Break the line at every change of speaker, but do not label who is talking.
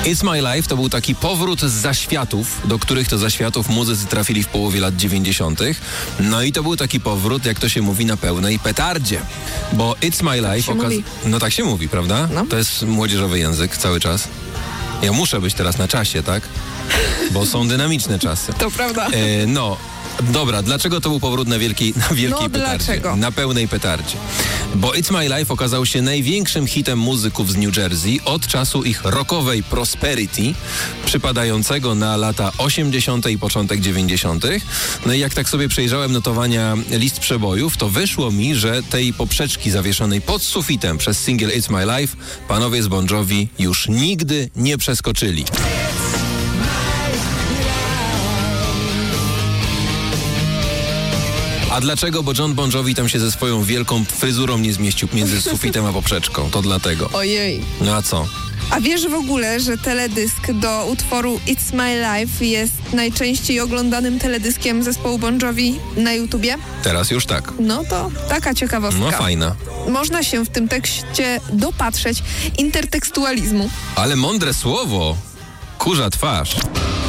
It's My Life to był taki powrót z zaświatów, do których to zaświatów muzycy trafili w połowie lat 90. No i to był taki powrót, jak to się mówi, na pełnej petardzie. Bo It's My Life... No tak się mówi, prawda?
No.
To jest młodzieżowy język cały czas. Ja muszę być teraz na czasie, tak? Bo są dynamiczne czasy.
To prawda.
Dobra, dlaczego to był powrót na wielkiej petardzie?
Dlaczego?
Na pełnej petardzie. Bo It's My Life okazał się największym hitem muzyków z New Jersey od czasu ich rockowej prosperity, przypadającego na lata 80. i początek 90. No i jak tak sobie przejrzałem notowania list przebojów, to wyszło mi, że tej poprzeczki zawieszonej pod sufitem przez singiel It's My Life panowie z Bon Jovi już nigdy nie przeskoczyli. A dlaczego? Bo John Bon Jovi tam się ze swoją wielką fryzurą nie zmieścił między sufitem a poprzeczką. To dlatego.
Ojej.
No a co?
A wiesz w ogóle, że teledysk do utworu It's My Life jest najczęściej oglądanym teledyskiem zespołu Bon Jovi na YouTubie?
Teraz już tak.
No to taka ciekawostka.
No fajna.
Można się w tym tekście dopatrzeć intertekstualizmu.
Ale mądre słowo. Kurza twarz.